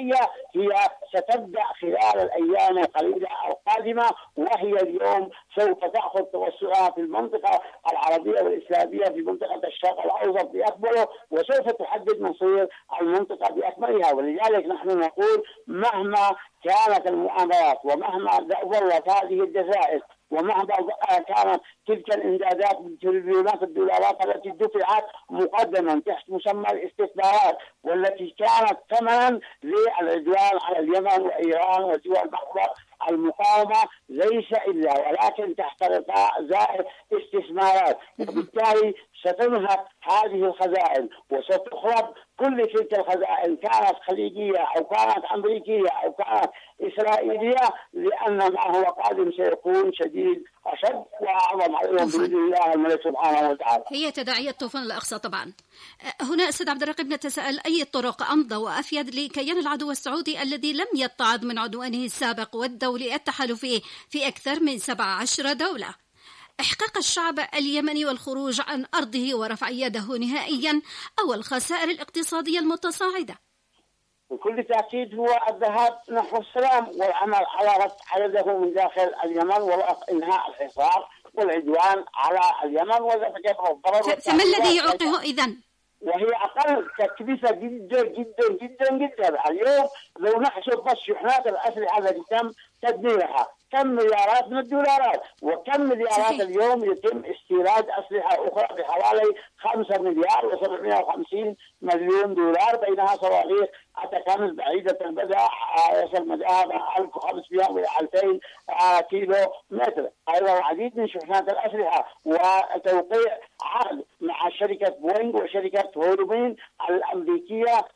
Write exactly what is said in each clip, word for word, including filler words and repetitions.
العملية هي ستبدأ خلال الأيام القليلة القادمة، وهي اليوم سوف تأخذ توسعها في المنطقة العربية والإسلامية في منطقة الشرق الأوسط بأكبره، وسوف تحدد مصير المنطقة بأكملها. ولذلك نحن نقول مهما كانت المؤامرات ومهما ظلت هذه الدسائس ومهما كانت تلك الامدادات بتريليونات الدولارات التي دفعت مقدما تحت مسمى الاستثمارات والتي كانت ثمنا للعدوان على اليمن وايران ودول محور المقاومه، ليس الا ولكن تحت رقاع زائد استثمارات، وبالتالي ستنهك هذه الخزائن وستخرب كل تلك الخزائن، كانت خليجيه او كانت امريكيه او كانت اسرائيليه، لان ما هو قادم سيكون شديد اشد واعظم عليهم باذن الله الملك سبحانه وتعالى. هي تداعيات طوفان الاقصى طبعا. هنا استاذ عبد الرقيب نتساءل اي الطرق امضى وافيد لكيان العدو السعودي الذي لم يتعظ من عدوانه السابق والدولي التحالفي في اكثر من سبع عشرة دوله؟ إحقاق الشعب اليمني والخروج عن أرضه ورفع يده نهائيا أو الخسائر الاقتصادية المتصاعدة؟ بكل تأكيد هو الذهاب نحو السلام والعمل على رفع يده من داخل اليمن وإنهاء الحصار والعدوان على اليمن وذلك الضرر. فما الذي يعوقه إذن؟ وهي أقل تكلفة جدا جدا جدا جدا. اليوم لو نحسب بس شحنات الأسلحة التي تم تدميرها كم مليارات من الدولارات، وكم مليارات اليوم يتم استيراد أسلحة أخرى بحوالي خمسة مليار وسبعمائة وخمسين مليون دولار، بينها صواريخ أتكامل بعيدة المدى يصل مداها ألف وخمسمائة إلى ألفين كيلو متر. أيضا العديد من شحنات الأسلحة وتوقيع عقد مع شركة بوينغ وشركة هورمين الأمريكية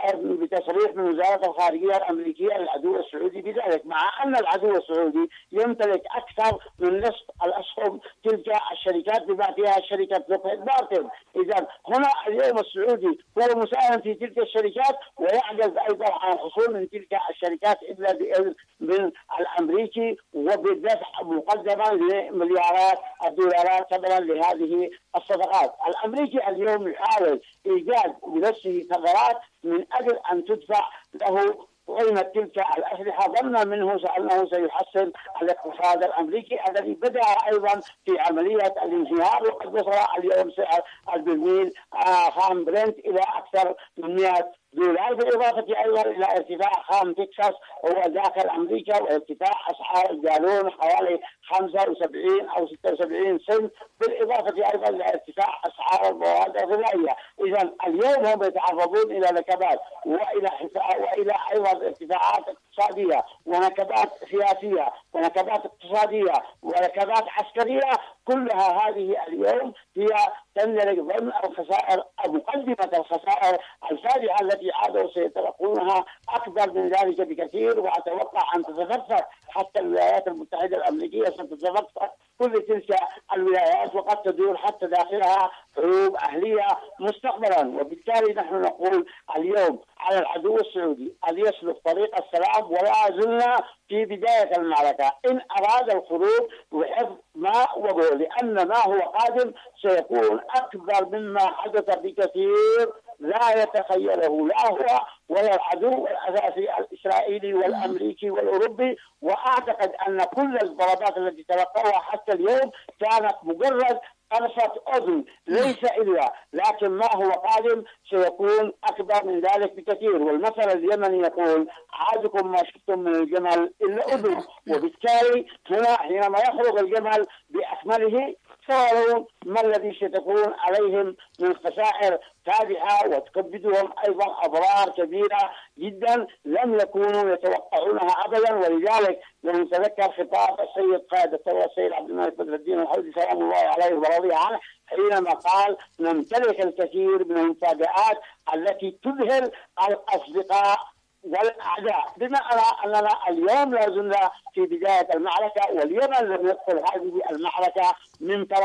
بتصريح من وزارة الخارجية الأمريكية للعدو السعودي بذلك، مع أن العدو السعودي يمتلك أكثر من نصف الأسهم تلك الشركات بما فيها شركة لوكهيد مارتن. إذا هنا اليوم السعودي هو مساهم في تلك الشركات ويعجز أيضا عن الحصول من تلك الشركات إلا بإذن من الأمريكي وبدفع مقدما لمليارات الدولارات ثمنا لهذه الصفقات. الأمريكي اليوم يحاول إيجاد بنفسه ثغرات من أجل أن تدفع له قيمة تلك الأسلحة، ظنا منه أنه سيحسن الاقتصاد الأمريكي الذي بدأ أيضا في عملية الانهيار، وقد وصل اليوم سعر البرميل خام برنت إلى أكثر من مئة دولار، بالإضافة أيضا إلى ارتفاع خام تكساس هو داخل أمريكا وارتفاع أسعار الجالون حوالي خمسة وسبعين أو ستة وسبعين سنت، بالإضافة أيضا إلى ارتفاع أسعار المواد الغذائية. إذا اليوم هم يتعرضون إلى نكبات وإلى وإلى أيضا ارتفاعات اقتصادية ونكبات سياسية ونكبات اقتصادية ونكبات عسكرية، كلها هذه اليوم هي تندرج ضمن الخسائر مقدمة الخسائر الفادحة التي عادوا سيتلقونها أكبر من ذلك بكثير، وأتوقع أن تتفكر حتى الولايات المتحدة الأمريكية ستتفكر كل تلك الولايات وقد تدور حتى داخلها حروب أهلية مستقبلا. وبالتالي نحن نقول اليوم على العدو السعودي أن يسلك طريق السلام، ولا زلنا في بداية المعركة إن أراد الخروج بحفظ ما وضعه، لأن ما هو قادم سيكون أكبر مما حدث بكثير لا يتخيله لا هو ولا العدو الأساسي الإسرائيلي والأمريكي والأوروبي. وأعتقد أن كل الضربات التي تلقوها حتى اليوم كانت مجرد قرصة أذن ليس إلا، لكن ما هو قادم سيكون أكبر من ذلك بكثير. والمثل اليمني يقول عادكم ما شفتم من الجمل إلا أذن، وبالتالي هنا حينما يخرج الجمل بأكمله سواء ما الذي ستكون عليهم من خسائر فادحة وتكبدهم أيضا أضرار كبيرة جدا لم يكونوا يتوقعونها أبدا. ولذلك لو نتذكر خطاب السيد قائد الثورة السيد عبد الملك بدر الدين الحوثي سلام الله عليه ورضي عنه حينما قال نمتلك الكثير من المفاجآت التي تذهل الأصدقاء والأعداء، بمعنى أننا اليوم لا زلنا في بداية المعركة، واليمن لم يدخل هذه المعركة من فراغ.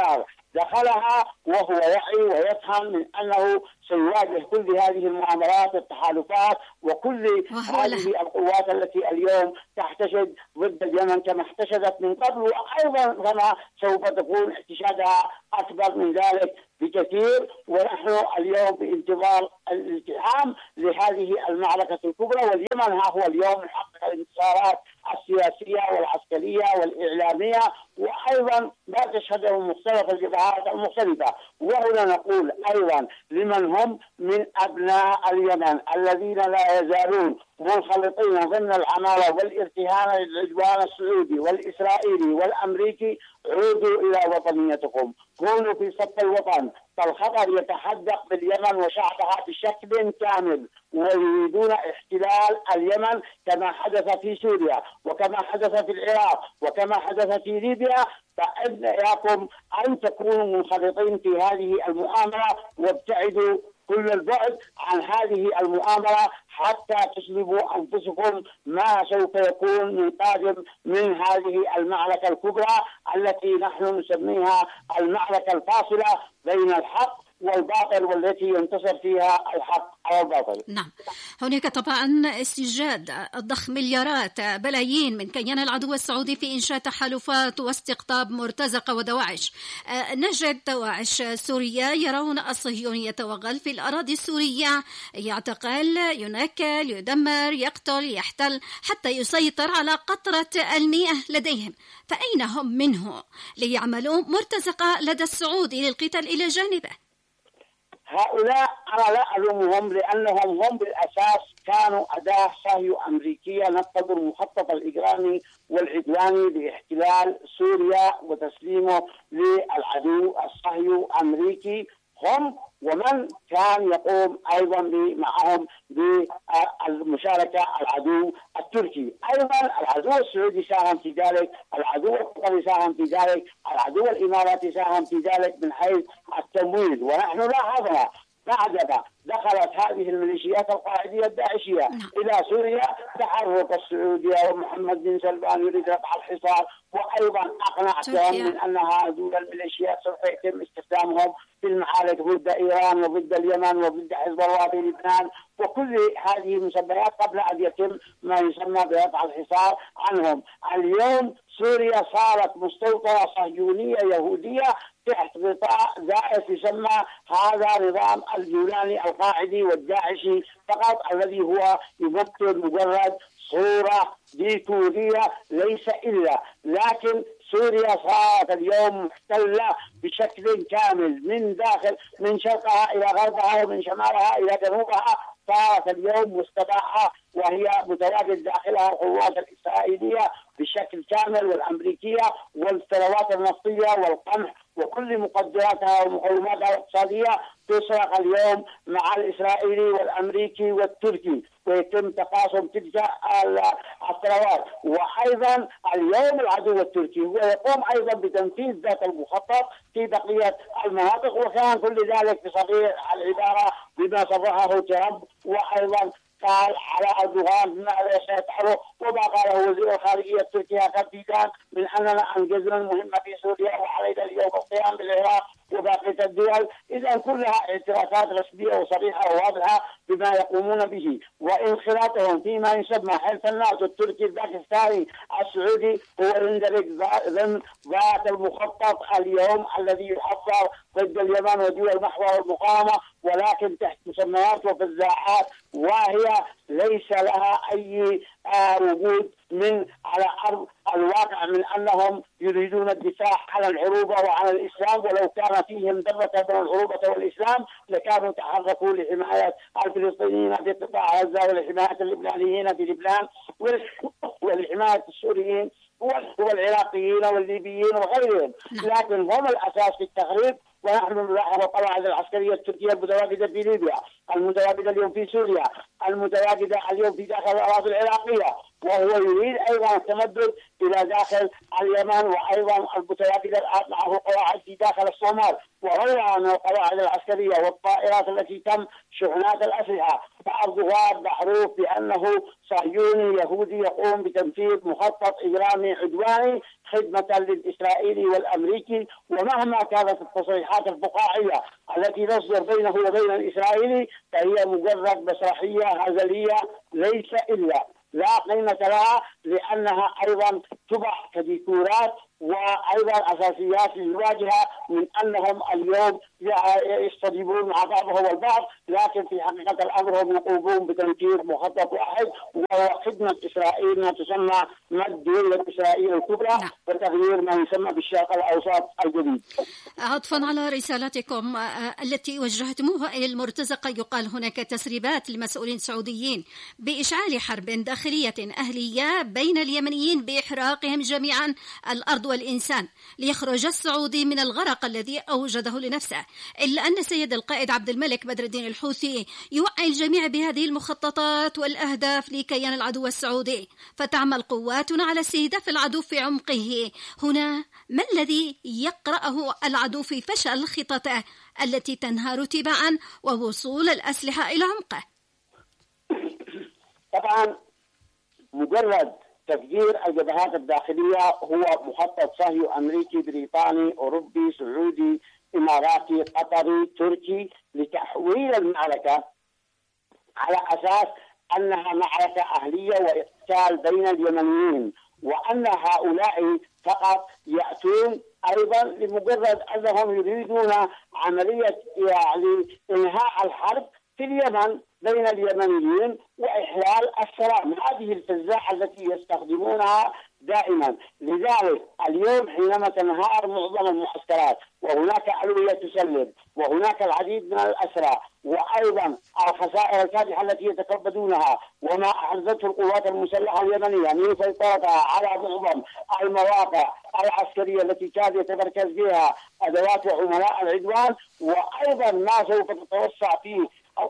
دخلها وهو يعي ويفهم من أنه سيواجه كل هذه المؤامرات التحالفات وكل هذه القوات التي اليوم تحتشد ضد اليمن كما احتشدت من قبل، وأيضا كما سوف تكون احتشادها أكبر من ذلك بكثير. ونحن اليوم بانتظار الالتحام لهذه المعركة الكبرى، واليمن ها هو اليوم يحقق الانتصارات السياسية والعسكرية والإعلامية وأيضا ما تشهده مختلف الجبهات المختلفة. وهنا نقول أيضا لمن هم من أبناء اليمن الذين لا يزالون منخلطين ضمن العمالة والارتهان للعدوان السعودي والإسرائيلي والأمريكي، عودوا إلى وطنيتكم، كونوا في صف الوطن، فالخطر يتحدق باليمن وشعبها بشكل كامل، ويريدون احتلال اليمن كما حدث في سوريا وكما حدث في العراق وكما حدث في ليبيا. فإن إياكم أن تكونوا منخرطين في هذه المؤامرة وابتعدوا كل البعد عن هذه المؤامرة حتى تسلبوا أنفسكم ما سوف يكون من قادم من هذه المعركة الكبرى التي نحن نسميها المعركة الفاصلة بين الحق والباطل، والتي ينتصر فيها الحق أو الباطل. نعم، هناك طبعا استجاد ضخ مليارات بلايين من كيان العدو السعودي في إنشاء تحالفات واستقطاب مرتزقة ودواعش. نجد دواعش سوريا يرون الصهيوني يتوغل في الأراضي السورية، يعتقل، ينكل، يدمر، يقتل، يحتل حتى يسيطر على قطرة المياه لديهم. فأين هم منه ليعملوا مرتزقة لدى السعودي للقتال إلى جانبه؟ هؤلاء أنا لا ألومهم، لأنهم هم بالأساس كانوا أداة صهيو أمريكية نفذوا المخطط الإجرامي والعدواني لاحتلال سوريا وتسليمه للعدو الصهيو أمريكي، هم ومن كان يقوم أيضا معهم بالمشاركة العدو التركي. أيضا العدو السعودي ساهم في ذلك، العدو القطري ساهم في ذلك، العدو الإماراتي ساهم في ذلك من حيث التمويل. ونحن لاحظنا بعدما دخلت هذه الميليشيات القاعدية الداعشية إلى سوريا تحرك السعودية ومحمد بن سلمان يريد رفع الحصار، وأيضا أقنعتهم من أن هذه الميليشيات سوف يتم استخدامهم في المعارك ضد إيران وضد اليمن وضد حزب الله في لبنان وكل هذه المسميات قبل أن يتم ما يسمى برفع الحصار عنهم. اليوم سوريا صارت مستوطنة صهيونية يهودية تحت غطاء زائف يسمى هذا نظام اليوناني القاعدي والداعشي فقط، الذي هو يمثل مجرد صورة ديكورية ليس إلا. لكن سوريا صارت اليوم محتلة بشكل كامل من داخل من شرقها إلى غربها ومن شمالها إلى جنوبها، صارت اليوم مستباحة وهي متواجد داخلها القوات الإسرائيلية بشكل كامل والأمريكية والثروات النفطية والقمح وكل مقدراتها ومقوماتها الاقتصادية تسرق اليوم مع الإسرائيلي والأمريكي والتركي، ويتم تقاسم تلك الثروات. وأيضا اليوم العدو التركي هو يقوم أيضا بتنفيذ ذات المخطط في بقية المناطق، وكان كل ذلك بصغير العبارة بما صرحه ترامب، وأيضا قال على أردوغان ماذا سيفعله، وما قاله وزير الخارجية التركي هكذا من أننا أنجزنا المهمة في سوريا وعلينا اليوم القيام بالعراق وباقية الدول. إذا كلها اعترافات رسمية وصريحة وواضحة بما يقومون به، وانخراطهم فيما يسمى حلف الناتو التركي الباكستاني السعودي هو يندرج ضمن ذات المخطط اليوم الذي يحضر ضد اليمن ودول محور المقاومة، ولكن تحت مسميات وفزاعات، وهي ليس لها أي وجود من على أرض الواقع من أنهم يريدون الدفاع عن العروبة وعن الإسلام، ولو كان فيهم ذرة من العروبة والإسلام لكانوا تحركوا لحماية الفلسطينيين في قطاع غزة ولحماية اللبنانيين في لبنان ولحماية السوريين والعراقيين والليبيين وغيرهم، لكن هم الأساس في التخريب. ونحن نلاحظ القواعد العسكرية التركية المتواجدة في ليبيا، المتواجدة اليوم في سوريا، المتواجدة اليوم في داخل الأراضي العراقية، وهو يريد أيضا التمدد إلى داخل اليمن، وأيضا المتواجدة الآن معه قواعد في داخل الصومال. وغيرها من القواعد العسكرية والطائرات التي تم شحنات الأسلحة. بعض غواب معروف بأنه صهيوني يهودي يقوم بتنفيذ مخطط إجرامي عدواني خدمة للإسرائيلي والأمريكي. ومهما كانت التصريحات الفقاعية التي تصدر بينه وبين الإسرائيلي فهي مجرد مسرحية هزلية ليس إلا لا قيمة لها، لأنها أيضا تبع كديكورات وأيضا أساسيات للواجهة من أنهم اليوم يستجيبون مع بعضهم البعض، لكن في حقيقة الأمر هم يقومون بتنفيذ مخطط واحد وهو خدمة إسرائيل ما تسمى مد دولة إسرائيل الكبرى وتغيير ما يسمى بالشرق الأوسط الجديد. عطفا على رسالتكم التي وجهتموها إلى المرتزقة، يقال هناك تسريبات لمسؤولين سعوديين بإشعال حرب داخلية أهلية بين اليمنيين بإحراقهم جميعا الأرض والإنسان ليخرج السعودي من الغرق الذي أوجده لنفسه، إلا أن سيد القائد عبد الملك بدر الدين الحوثي يوعي الجميع بهذه المخططات والأهداف لكيان العدو السعودي، فتعمل قواتنا على استهداف العدو في عمقه. هنا ما الذي يقرأه العدو في فشل خططه التي تنهار تباعا ووصول الأسلحة إلى عمقه؟ طبعا مجرد تفجير الجبهات الداخلية هو مخطط صهيوني أمريكي بريطاني أوروبي سعودي إماراتي قطري تركي لتحويل المعركة على أساس أنها معركة أهلية واقتتال بين اليمنيين، وأن هؤلاء فقط يأتون أيضا لمجرد أنهم يريدون عملية يعني إنهاء الحرب في اليمن بين اليمنيين وإحلال السلام. هذه الفزاعة التي يستخدمونها دائما. لذلك اليوم حينما تنهار معظم المعسكرات وهناك ألوية تسلم وهناك العديد من الأسرى وأيضا الخسائر الفادحة التي يتكبدونها وما أحدثته القوات المسلحة اليمنية من سيطرتها على معظم المواقع العسكرية التي كاد يتمركز بها أدوات وعملاء العدوان، وأيضا ما سوف تتوسع فيه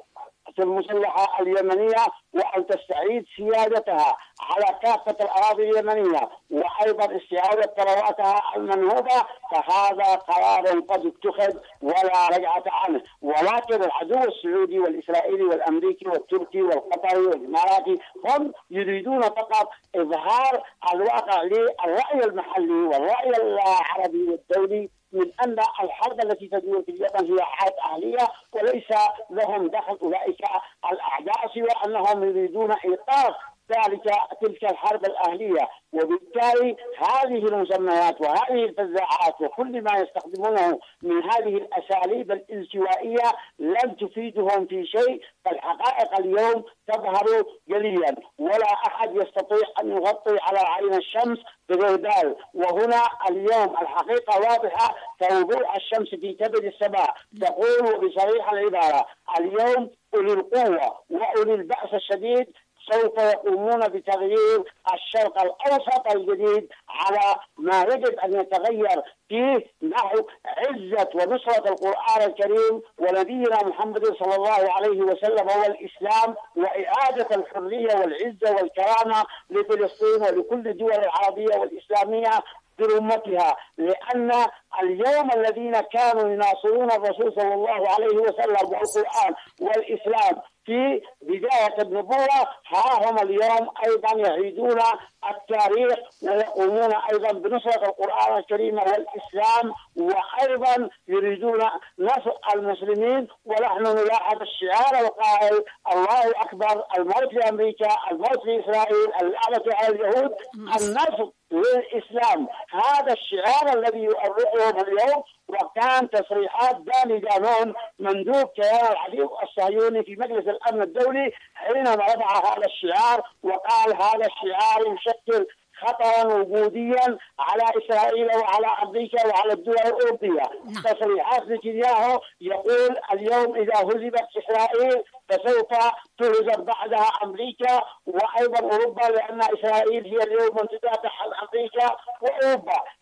في المسلحة اليمنية وأن تستعيد سيادتها على كافة الأراضي اليمنية وأيضا استعادة ثرواتها المنهوبة، فهذا قرار قد اتخذ ولا رجعة عنه. ولكن العدو السعودي والإسرائيلي والأمريكي والتركي والقطري والإماراتي هم يريدون فقط إظهار الواقع للرأي المحلي والرأي العربي والدولي من أن الحرب التي تدور في اليمن هي حرب أهلية وليس لهم دخل أولئك الأعداء سوى أنهم يريدون إيقاف ذلك تلك الحرب الأهلية. وبالتالي هذه المسميات وهذه الفزاعات وكل ما يستخدمونه من هذه الأساليب الانسوائية لن تفيدهم في شيء، فالحقائق اليوم تظهر جليا ولا أحد يستطيع أن يغطي على عين الشمس بغير. وهنا اليوم الحقيقة واضحة كوضوح الشمس في كبد السماء، تقول بصريح العبارة اليوم أولي القوة وأولي البأس الشديد سوف يقومون بتغيير الشرق الأوسط الجديد على ما يجب أن يتغير فيه نحو عزة ونصرة القرآن الكريم ونبينا محمد صلى الله عليه وسلم هو الإسلام، وإعادة الحرية والعزة والكرامة لفلسطين ولكل الدول العربية والإسلامية برمتها. لأن اليوم الذين كانوا يناصرون الرسول صلى الله عليه وسلم والقرآن والإسلام في بداية النبوة ها هم اليوم أيضا يعيدون التاريخ ويقومون أيضا بنصرة القرآن الكريم والإسلام، وأيضا يريدون نصر المسلمين. ونحن نلاحظ الشعار القائل الله أكبر، الموت لأمريكا، الموت لإسرائيل، اللعنة على اليهود، النصر للإسلام. هذا الشعار الذي يؤرقهم اليوم، وكان تصريحات داني دانون مندوب كيان العدو الصهيوني في مجلس الأمن الدولي حينما وضع هذا الشعار وقال هذا الشعار يشكل خطرا وجوديا على إسرائيل وعلى أمريكا وعلى الدول الأوروبية. تصريحات نتنياهو يقول اليوم إذا هزمت إسرائيل فسوف تهزم بعدها أمريكا وأيضا أوروبا، لأن إسرائيل هي اليوم من تدافع عن أمريكا وأوروبا.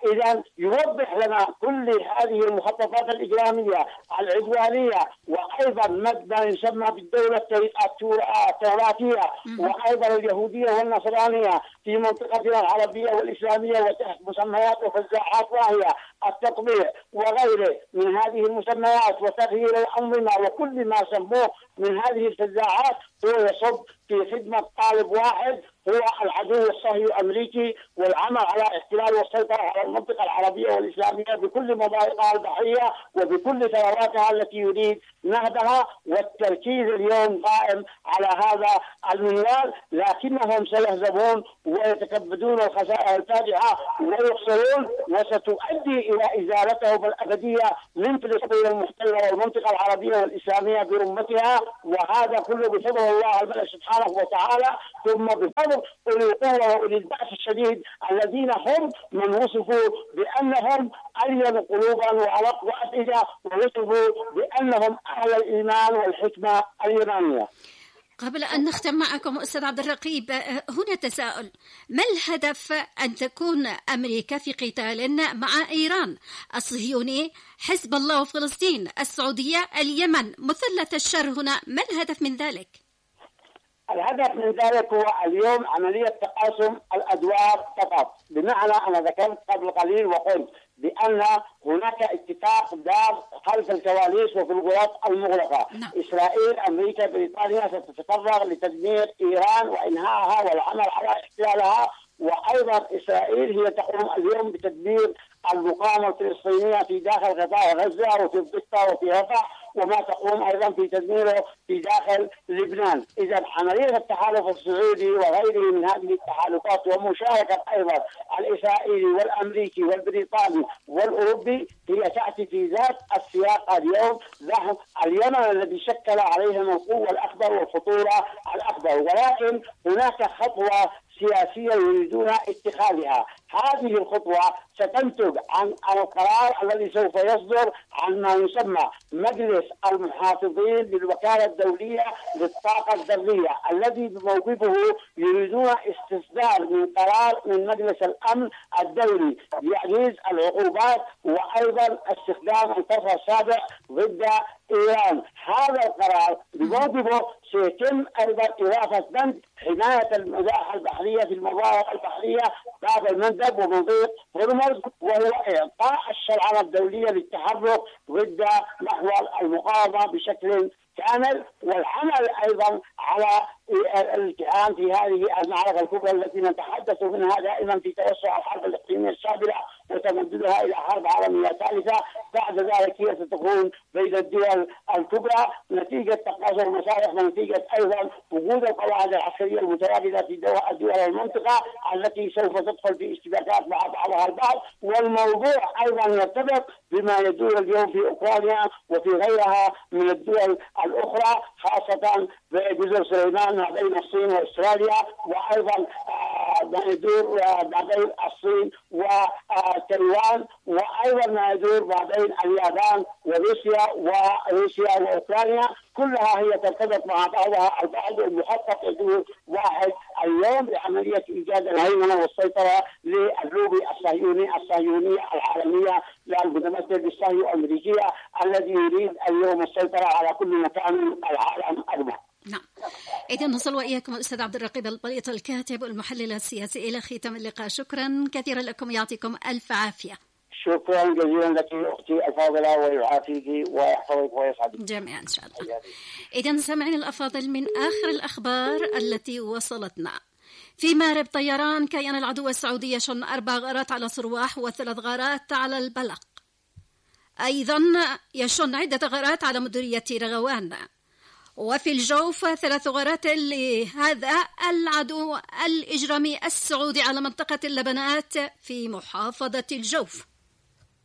إذا يوضح لنا كل هذه المخططات الإجرامية العدوانية، وأيضا ما يسمى بالدولة التوراتية، وأيضا اليهودية والنصرانية في منطقتنا العربية والإسلامية وتحت مسميات وفزاعات واهية، التطبيع وغيره من هذه المسميات وتغيير الأنظمة وكل ما سموه من هذه الفزاعات هو يصب في خدمة طالب واحد هو العدو الصهيوني الأمريكي، والعمل على احتلال والسيطرة على المنطقة العربية والإسلامية بكل مضايقها البحرية وبكل ثرواتها التي يريد نهبها. والتركيز اليوم قائم على هذا المنوال، لكنهم سيهزمون ويتكبدون الخسائر الفادحة ويخسرون، وستؤدي إلى إزالتهم الأبدية من فلسطين المحتلة والمنطقة العربية والإسلامية برمتها، وهذا كله بفضل الله الملك سبحانه وتعالى، ثم بفضل أولي القوة وأولي البأس الشديد الذين هم من وصفوا بأنهم ألين قلوبا وأرق وأفئدة، ووصفوا بأنهم أهل الإيمان والحكمة الإيمانية. قبل أن نختم معكم أستاذ عبد الرقيب، هنا تساؤل: ما الهدف أن تكون أمريكا في قتال مع إيران، الصهيوني، حزب الله وفلسطين، السعودية، اليمن، مثلث الشر؟ هنا ما الهدف من ذلك؟ الهدف من ذلك هو اليوم عملية تقاسم الأدوار فقط، بمعنى أنا ذكرت قبل قليل وقلت بأن هناك اتفاق دار خلف الكواليس وفي الغرف المغلقة. نعم. إسرائيل، أمريكا، بريطانيا ستتفرغ لتدمير إيران وإنهائها والعمل على احتلالها، وأيضا إسرائيل هي تقوم اليوم بتدمير المقاومة الفلسطينية في داخل قطاع غزة وفي الضفة وفي رفح، وما تقوم أيضا في تدميره في داخل لبنان. إذا عملية التحالف السعودي وغيره من هذه التحالفات ومشاركة أيضا الإسرائيلي والأمريكي والبريطاني والأوروبي هي تأتي في ذات السياق اليوم نحو اليمن الذي شكل عليهم القوة الأكبر والخطورة الأكبر، ولكن هناك خطوة سياسية يريدون اتخاذها. هذه الخطوة ستنتج عن القرار الذي سوف يصدر عن ما يسمى مجلس المحافظين للوكالة الدولية للطاقة الذرية، الذي بموقفه يريدون استصدار من قرار من مجلس الأمن الدولي لتعزيز العقوبات وأيضا استخدام الفصل السابع ضد إيران. هذا القرار بموقفه سيتم أيضا إضافة بند حماية المزاحة البحرية في المضايق البحرية باب المندب ومضيق هرمز، وهو إعطاء الشرعنة الدولية للتحرك ضد نحو المقاومة بشكل كامل، والعمل أيضا على الالتئام في هذه المعركة الكبرى التي نتحدث منها دائما في توسع الحرب الإقليمية السابقة وتمددها إلى حرب عالمية ثالثة. بعد ذلك هي ستكون بين الدول الكبرى نتيجة تقاصر المصالح ونتيجة أيضا وجود القواعد العسكرية المتواجدة في دول المنطقة التي سوف تدخل في اشتباكات مع بعضها البعض. والموضوع أيضا يرتبط بما يدور اليوم في أوكرانيا وفي غيرها من الدول الأخرى، خاصة بجزر سليمان ما بين الصين وأستراليا، وأيضا ما يدور ما بين الصين وتايوان، وأيضا ما يدور ما بين اليابان وروسيا وروسيا وأوكرانيا. كلها هي ترتبط مع بعضها البعض، المخطط يدور واحد اليوم لعملية إيجاد الهيمنة والسيطرة للوبي الصهيوني الصهيونية العالمية للمتمثل بالصهيونية الأمريكية الذي يريد اليوم السيطرة على كل مكان العالم أجمع. نعم. إذا نصل وإياكم الأستاذ عبد الرقيب البليط الكاتب والمحلل السياسي إلى ختام اللقاء. شكرا كثيرا لكم، يعطيكم ألف عافية. شكرا جزيلا لك أختي الفاضلة، ويعافيك ويحفظك ويسعدك جميعا إن شاء الله. إذا سامعين الأفاضل من آخر الأخبار التي وصلتنا. في مارب طيران كيان العدو السعودي يشن أربع غارات على صرواح وثلاث غارات على البلق، أيضا يشن عدة غارات على مديرية رغوان، وفي الجوف ثلاث غارات لهذا العدو الإجرامي السعودي على منطقة اللبنات في محافظة الجوف.